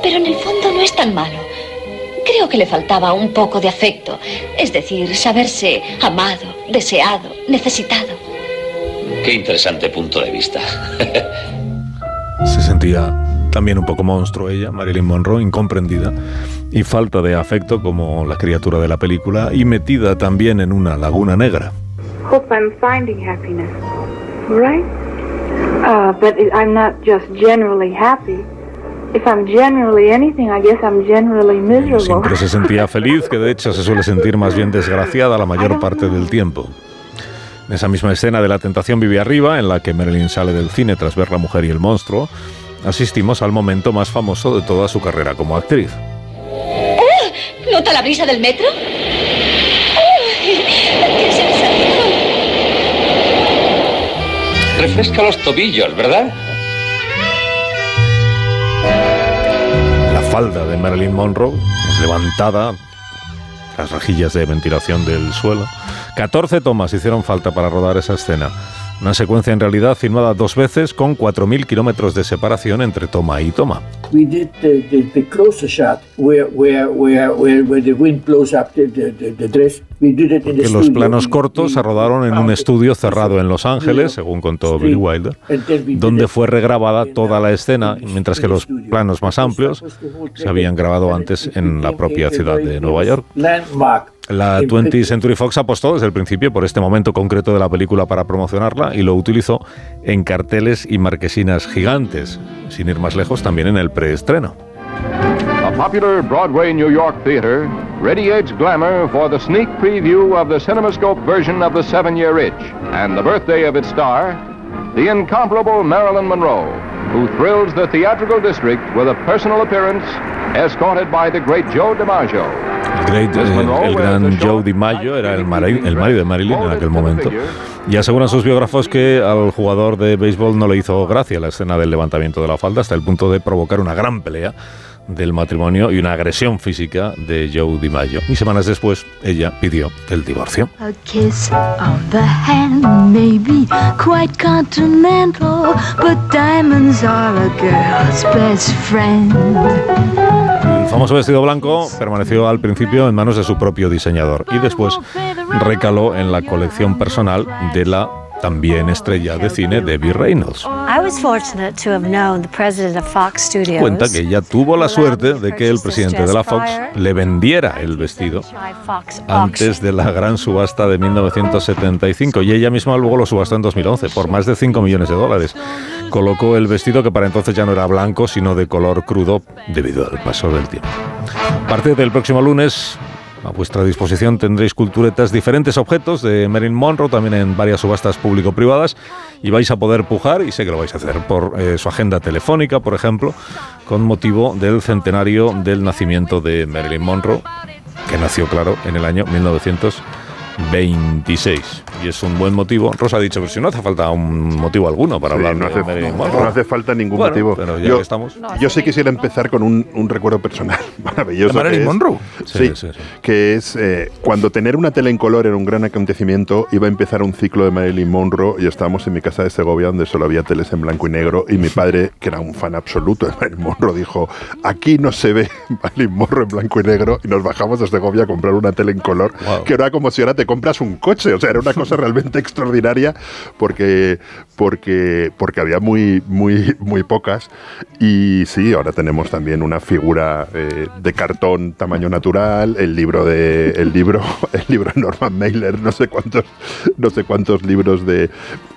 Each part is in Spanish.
pero en el fondo no es tan malo. Creo que le faltaba un poco de afecto, es decir, saberse amado, deseado, necesitado. Qué interesante punto de vista. Se sentía también un poco monstruo ella, Marilyn Monroe, incomprendida y falta de afecto como la criatura de la película, y metida también en una laguna negra. Hope I'm finding happiness, right? But I'm not just generally happy. If I'm generally anything, I guess I'm generally miserable. Siempre se sentía feliz, que de hecho se suele sentir más bien desgraciada la mayor parte del tiempo. En esa misma escena de La tentación vive arriba, en la que Marilyn sale del cine tras ver La mujer y el monstruo, asistimos al momento más famoso de toda su carrera como actriz. ¿Nota la brisa del metro? ¿Qué es esa? Refresca los tobillos, ¿verdad? La falda de Marilyn Monroe es levantada, las rejillas de ventilación del suelo. 14 tomas hicieron falta para rodar esa escena. Una secuencia en realidad filmada 2 veces con 4.000 kilómetros de separación entre toma y toma. We did the closer shot where the wind blows up the dress. We did it in the studio. Los planos cortos se rodaron en un estudio cerrado en Los Ángeles, según contó Billy Wilder, donde fue regrabada toda la escena, mientras que los planos más amplios se habían grabado antes en la propia ciudad de Nueva York. La 20th Century Fox apostó desde el principio por este momento concreto de la película para promocionarla y lo utilizó en carteles y marquesinas gigantes, sin ir más lejos también en el preestreno. A popular Broadway New York theater radiates glamour for the sneak preview of the CinemaScope version of The 7-Year Itch and the birthday of its star, the incomparable Marilyn Monroe, who thrills the theatrical district with a personal appearance escorted by the great Joe DiMaggio. El gran Joe DiMaggio era el marido de Marilyn en aquel momento. Y aseguran sus biógrafos que al jugador de béisbol no le hizo gracia la escena del levantamiento de la falda, hasta el punto de provocar una gran pelea del matrimonio y una agresión física de Joe DiMaggio. Y semanas después, ella pidió el divorcio. A kiss on the hand may be quite continental, but diamonds are a girl's best friend. El famoso vestido blanco permaneció al principio en manos de su propio diseñador y después recaló en la colección personal de la también estrella de cine Debbie Reynolds. Cuenta que ella tuvo la suerte de que el presidente de la Fox le vendiera el vestido antes de la gran subasta de 1975 y ella misma luego lo subastó en 2011 por más de $5 millones. Colocó el vestido, que para entonces ya no era blanco sino de color crudo debido al paso del tiempo. A partir del próximo lunes, a vuestra disposición tendréis culturetas, diferentes objetos de Marilyn Monroe, también en varias subastas público-privadas, y vais a poder pujar, y sé que lo vais a hacer, por su agenda telefónica, por ejemplo, con motivo del centenario del nacimiento de Marilyn Monroe, que nació, claro, en el año 1926. Y es un buen motivo. Rosa ha dicho que si no hace falta un motivo alguno para hablar de Marilyn Monroe. No hace falta ningún motivo. Pero ya que estamos. Yo sí quisiera empezar con un recuerdo personal maravilloso. ¿De Marilyn Monroe? Sí, que es cuando tener una tele en color era un gran acontecimiento, iba a empezar un ciclo de Marilyn Monroe y estábamos en mi casa de Segovia, donde solo había teles en blanco y negro, y mi padre, que era un fan absoluto de Marilyn Monroe, dijo: aquí no se ve Marilyn Monroe en blanco y negro, y nos bajamos de Segovia a comprar una tele en color, que era como si ahora te compras un coche. O sea, era una cosa realmente extraordinaria porque había muy pocas. Y sí, ahora tenemos también una figura de cartón tamaño natural, el libro de Norman Mailer, no sé cuántos libros de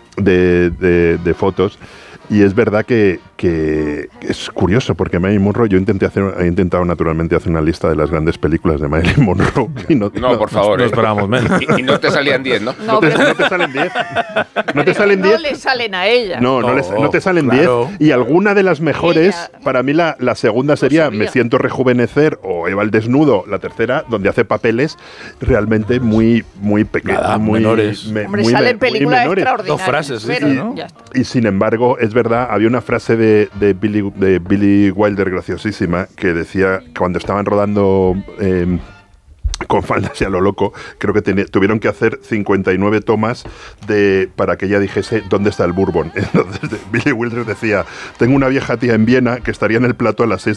fotos. Y es verdad que es curioso, porque Marilyn Monroe, he intentado naturalmente hacer una lista de las grandes películas de Marilyn Monroe. Y no, por favor. No esperábamos menos. Y no te salían 10, ¿no? No te salen 10. ¿No te salen 10? No le salen a ella. No te salen 10. Claro. Y alguna de las mejores, para mí la segunda sería Me siento rejuvenecer o Eva al desnudo, la tercera, donde hace papeles realmente muy pequeños. Menores. Hombre, salen películas extraordinarias. 2 frases, pero, ¿no? Y sin embargo, es verdad, había una frase de Billy Wilder graciosísima que decía que cuando estaban rodando con faldas y a lo loco, creo que tuvieron que hacer 59 tomas para que ella dijese ¿dónde está el bourbon? Entonces Billy Wilder decía: tengo una vieja tía en Viena que estaría en el plató a las 6